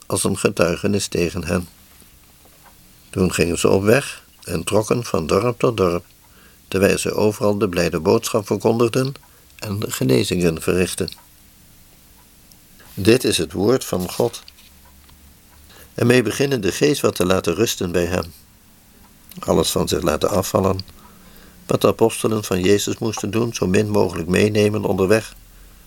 als een getuigenis tegen hen. Toen gingen ze op weg en trokken van dorp tot dorp, terwijl ze overal de blijde boodschap verkondigden en de genezingen verrichtten. Dit is het woord van God. Ermee beginnen de geest wat te laten rusten bij hem. Alles van zich laten afvallen. Wat de apostelen van Jezus moesten doen, zo min mogelijk meenemen onderweg.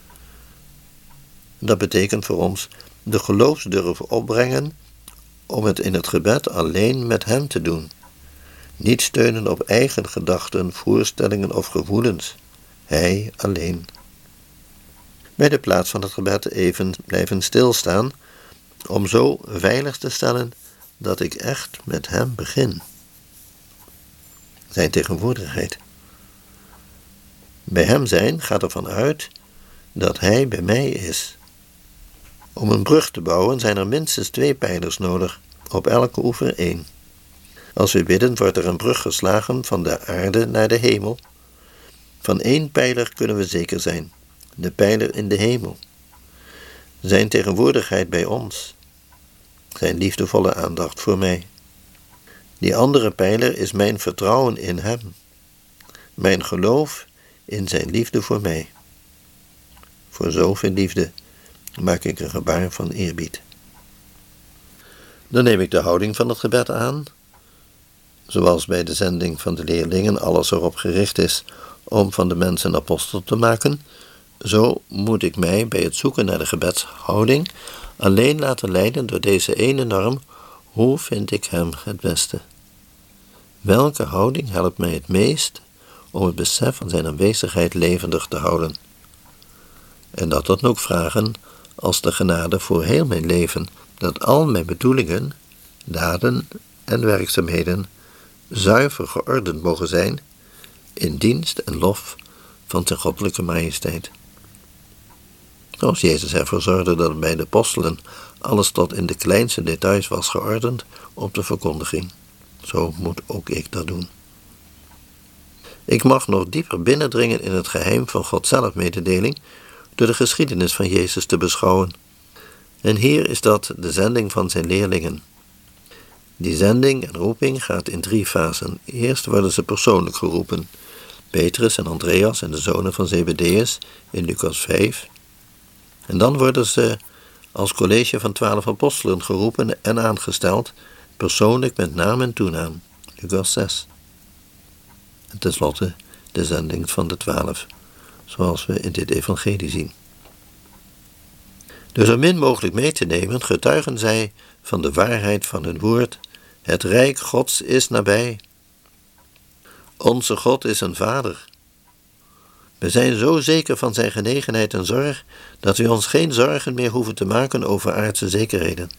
Dat betekent voor ons de geloofsdurf opbrengen om het in het gebed alleen met hem te doen. Niet steunen op eigen gedachten, voorstellingen of gevoelens. Hij alleen. Bij de plaats van het gebed even blijven stilstaan, om zo veilig te stellen dat ik echt met hem begin. Zijn tegenwoordigheid. Bij hem zijn gaat ervan uit dat hij bij mij is. Om een brug te bouwen zijn er minstens 2 pijlers nodig, op elke oever 1. Als we bidden wordt er een brug geslagen van de aarde naar de hemel. Van 1 pijler kunnen we zeker zijn, de pijler in de hemel. Zijn tegenwoordigheid bij ons. Zijn liefdevolle aandacht voor mij. Die andere pijler is mijn vertrouwen in hem. Mijn geloof in zijn liefde voor mij. Voor zoveel liefde maak ik een gebaar van eerbied. Dan neem ik de houding van het gebed aan. Zoals bij de zending van de leerlingen alles erop gericht is om van de mensen een apostel te maken, zo moet ik mij bij het zoeken naar de gebedshouding alleen laten leiden door deze ene norm: hoe vind ik hem het beste? Welke houding helpt mij het meest om het besef van zijn aanwezigheid levendig te houden? En dat dan ook vragen als de genade voor heel mijn leven, dat al mijn bedoelingen, daden en werkzaamheden zuiver geordend mogen zijn in dienst en lof van zijn goddelijke majesteit. Zoals Jezus ervoor zorgde dat bij de apostelen alles tot in de kleinste details was geordend op de verkondiging. Zo moet ook ik dat doen. Ik mag nog dieper binnendringen in het geheim van Gods zelfmededeling door de geschiedenis van Jezus te beschouwen. En hier is dat de zending van zijn leerlingen. Die zending en roeping gaat in 3 fasen. Eerst worden ze persoonlijk geroepen. Petrus en Andreas en de zonen van Zebedeus in Lucas 5. En dan worden ze als college van 12 apostelen geroepen en aangesteld, persoonlijk met naam en toenaam. Lucas 6. En tenslotte de zending van de 12, zoals we in dit evangelie zien. Door zo min mogelijk mee te nemen, getuigen zij van de waarheid van hun woord. Het rijk Gods is nabij. Onze God is een vader. We zijn zo zeker van zijn genegenheid en zorg, dat we ons geen zorgen meer hoeven te maken over aardse zekerheden.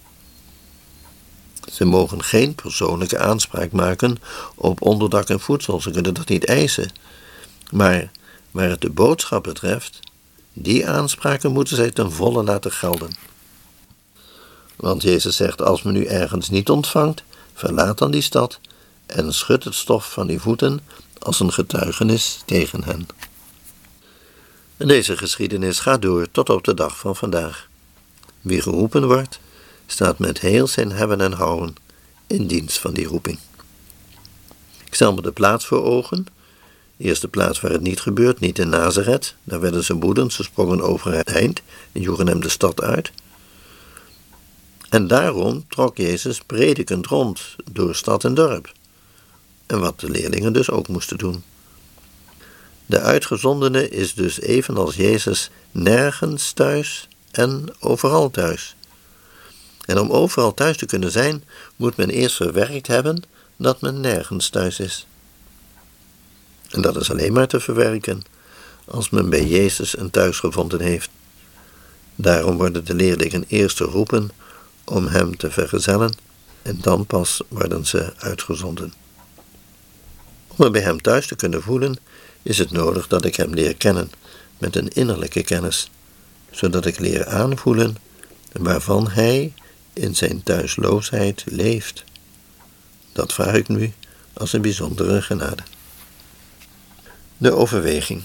Ze mogen geen persoonlijke aanspraak maken op onderdak en voedsel, ze kunnen dat niet eisen. Maar waar het de boodschap betreft, die aanspraken moeten zij ten volle laten gelden. Want Jezus zegt, als men u ergens niet ontvangt, verlaat dan die stad en schud het stof van uw voeten als een getuigenis tegen hen. En deze geschiedenis gaat door tot op de dag van vandaag. Wie geroepen wordt, staat met heel zijn hebben en houden in dienst van die roeping. Ik stel me de plaats voor ogen. Eerst de plaats waar het niet gebeurt, niet in Nazareth. Daar werden ze woedend, ze sprongen over het eind en joegen hem de stad uit. En daarom trok Jezus predikend rond door stad en dorp. En wat de leerlingen dus ook moesten doen. De uitgezondene is dus evenals Jezus nergens thuis en overal thuis. En om overal thuis te kunnen zijn, moet men eerst verwerkt hebben dat men nergens thuis is. En dat is alleen maar te verwerken als men bij Jezus een thuis gevonden heeft. Daarom worden de leerlingen eerst geroepen om hem te vergezellen en dan pas worden ze uitgezonden. Om me bij hem thuis te kunnen voelen, is het nodig dat ik hem leer kennen met een innerlijke kennis, zodat ik leer aanvoelen waarvan hij in zijn thuisloosheid leeft. Dat vraag ik nu als een bijzondere genade. De overweging.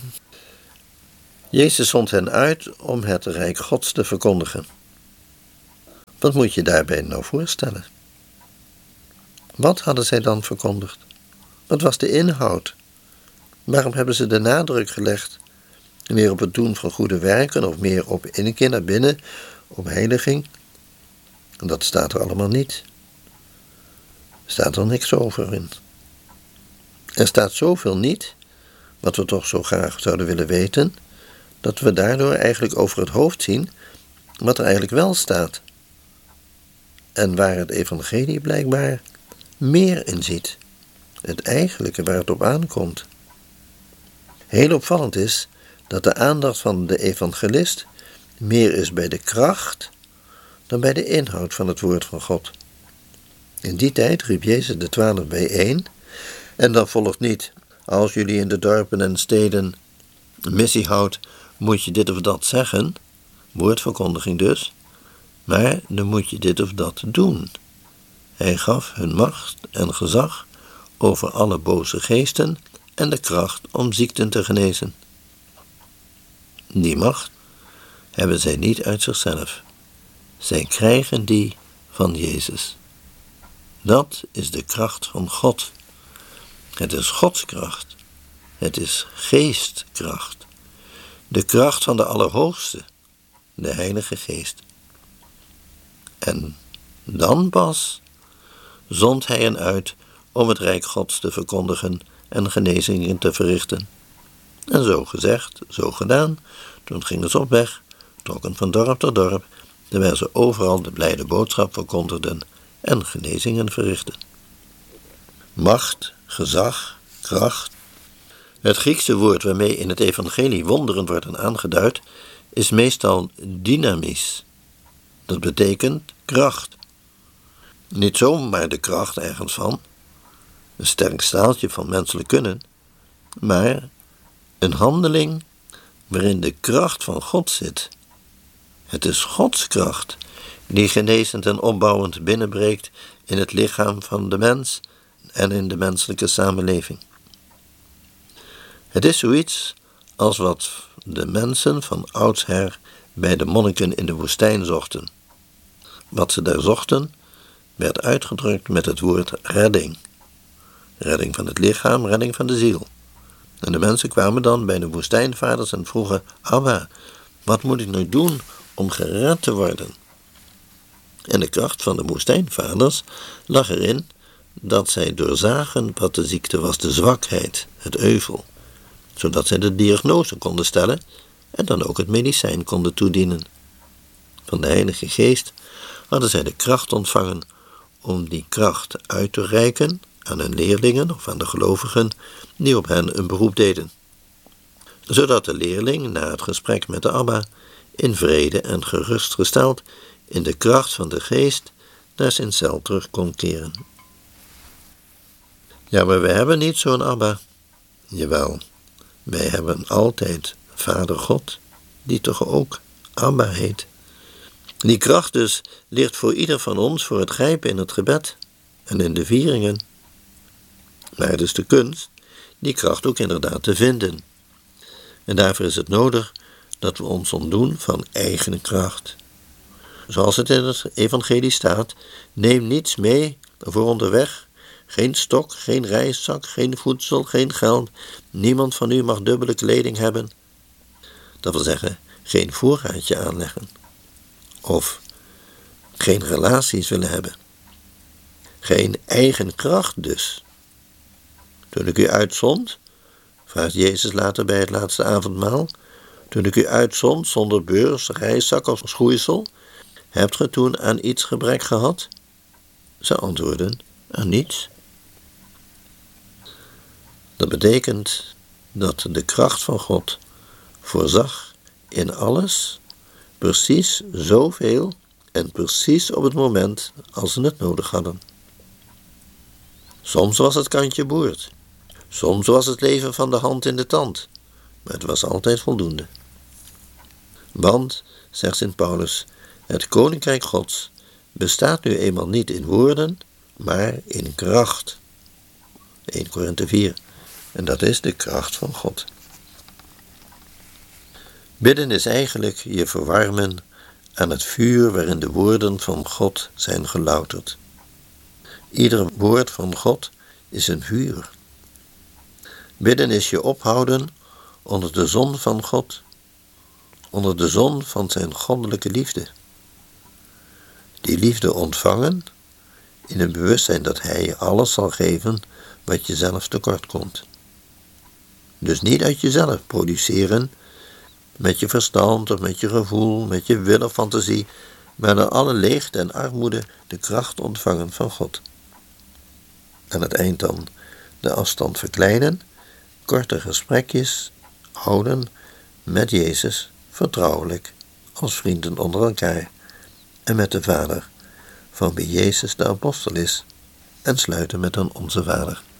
Jezus zond hen uit om het rijk Gods te verkondigen. Wat moet je daarbij nou voorstellen? Wat hadden zij dan verkondigd? Wat was de inhoud? Waarom hebben ze de nadruk gelegd meer op het doen van goede werken of meer op inkeer naar binnen, op heiliging? Dat staat er allemaal niet. Er staat er niks over in. Er staat zoveel niet, wat we toch zo graag zouden willen weten, dat we daardoor eigenlijk over het hoofd zien wat er eigenlijk wel staat. En waar het evangelie blijkbaar meer in ziet. Het eigenlijke waar het op aankomt. Heel opvallend is dat de aandacht van de evangelist meer is bij de kracht dan bij de inhoud van het woord van God. In die tijd riep Jezus de 12 bijeen en dan volgt niet: als jullie in de dorpen en steden missie houdt, moet je dit of dat zeggen, woordverkondiging dus, maar dan moet je dit of dat doen. Hij gaf hun macht en gezag over alle boze geesten en de kracht om ziekten te genezen. Die macht hebben zij niet uit zichzelf. Zij krijgen die van Jezus. Dat is de kracht van God. Het is Gods kracht. Het is geestkracht. De kracht van de Allerhoogste, de Heilige Geest. En dan pas zond hij hen uit om het Rijk Gods te verkondigen en genezingen te verrichten. En zo gezegd, zo gedaan, toen gingen ze op weg, trokken van dorp tot dorp, terwijl ze overal de blijde boodschap verkondigden en genezingen verrichten. Macht, gezag, kracht. Het Griekse woord waarmee in het evangelie wonderen worden aangeduid, is meestal dynamis. Dat betekent kracht. Niet zomaar de kracht ergens van, een sterk staaltje van menselijk kunnen, maar een handeling waarin de kracht van God zit. Het is Gods kracht die genezend en opbouwend binnenbreekt in het lichaam van de mens en in de menselijke samenleving. Het is zoiets als wat de mensen van oudsher bij de monniken in de woestijn zochten. Wat ze daar zochten, werd uitgedrukt met het woord redding. Redding van het lichaam, redding van de ziel. En de mensen kwamen dan bij de woestijnvaders en vroegen: Abba, wat moet ik nu doen om gered te worden? En de kracht van de woestijnvaders lag erin dat zij doorzagen wat de ziekte was, de zwakheid, het euvel, zodat zij de diagnose konden stellen en dan ook het medicijn konden toedienen. Van de Heilige Geest hadden zij de kracht ontvangen om die kracht uit te reiken aan hun leerlingen of aan de gelovigen die op hen een beroep deden. Zodat de leerling na het gesprek met de Abba in vrede en gerustgesteld in de kracht van de Geest naar zijn cel terug kon keren. Ja, maar wij hebben niet zo'n Abba. Jawel, wij hebben altijd Vader God, die toch ook Abba heet. Die kracht dus ligt voor ieder van ons voor het grijpen in het gebed en in de vieringen. Maar het is de kunst die kracht ook inderdaad te vinden. En daarvoor is het nodig dat we ons ontdoen van eigen kracht. Zoals het in het evangelie staat: neem niets mee voor onderweg, geen stok, geen reiszak, geen voedsel, geen geld. Niemand van u mag dubbele kleding hebben. Dat wil zeggen, geen voorraadje aanleggen. Of geen relaties willen hebben. Geen eigen kracht dus. Toen ik u uitzond, vraagt Jezus later bij het laatste avondmaal, toen ik u uitzond zonder beurs, reiszak of schoeisel, hebt ge toen aan iets gebrek gehad? Ze antwoorden: aan niets. Dat betekent dat de kracht van God voorzag in alles, precies zoveel en precies op het moment als ze het nodig hadden. Soms was het kantje boord, soms was het leven van de hand in de tand, maar het was altijd voldoende. Want, zegt Sint Paulus, het koninkrijk Gods bestaat nu eenmaal niet in woorden, maar in kracht. 1 Korinthe 4. En dat is de kracht van God. Bidden is eigenlijk je verwarmen aan het vuur waarin de woorden van God zijn gelouterd. Ieder woord van God is een vuur. Bidden is je ophouden onder de zon van God, onder de zon van zijn goddelijke liefde. Die liefde ontvangen in het bewustzijn dat hij je alles zal geven wat je zelf tekort komt. Dus niet uit jezelf produceren, met je verstand of met je gevoel, met je wil of fantasie, maar naar alle leegte en armoede de kracht ontvangen van God. Aan het eind dan de afstand verkleinen, korte gesprekjes houden met Jezus, vertrouwelijk, als vrienden onder elkaar, en met de Vader, van wie Jezus de apostel is, en sluiten met een Onze Vader.